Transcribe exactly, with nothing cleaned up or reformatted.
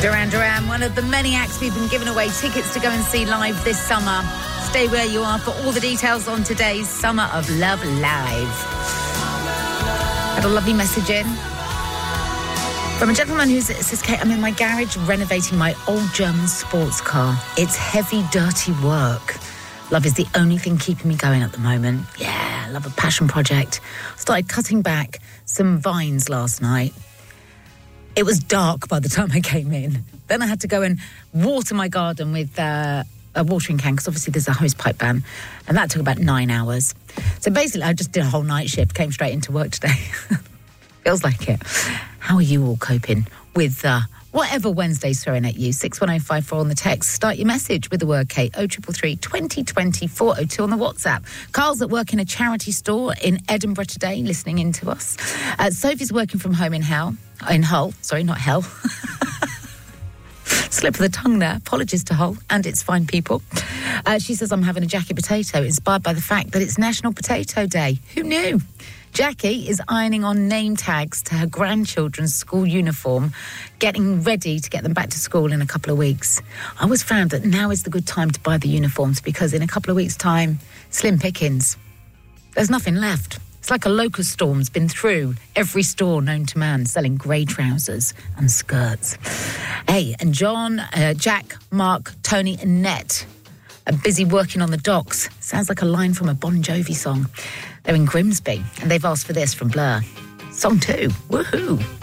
Duran Duran, one of the many acts we've been giving away tickets to go and see live this summer. Stay where you are for all the details on today's Summer of Love Live. Had a lovely message in from a gentleman who says, Kate, I'm in my garage renovating my old German sports car. It's heavy, dirty work. Love is the only thing keeping me going at the moment. Yeah, love a passion project. Started cutting back some vines last night. It was dark by the time I came in. Then I had to go and water my garden with uh, a watering can, because obviously there's a hose pipe ban, and that took about nine hours. So basically I just did a whole night shift, came straight into work today. Feels like it. How are you all coping with uh, whatever Wednesday's throwing at you? six one oh five four on the text. Start your message with the word Kate. oh three three three, twenty twenty, four oh two on the WhatsApp. Carl's at work in a charity store in Edinburgh today, listening in to us. Uh, Sophie's working from home in Hull. In Hull. Sorry, not Hell. Slip of the tongue there. Apologies to Hull and its fine people. Uh, she says, I'm having a Jackie potato, inspired by the fact that it's National Potato Day. Who knew? Jackie is ironing on name tags to her grandchildren's school uniform, getting ready to get them back to school in a couple of weeks. I always found that now is the good time to buy the uniforms, because in a couple of weeks' time, slim pickings. There's nothing left. It's like a locust storm's been through every store known to man, selling grey trousers and skirts. Hey, and John, uh, Jack, Mark, Tony and Nett are busy working on the docks. Sounds like a line from a Bon Jovi song. They're in Grimsby, and they've asked for this from Blur. Song two. Woohoo!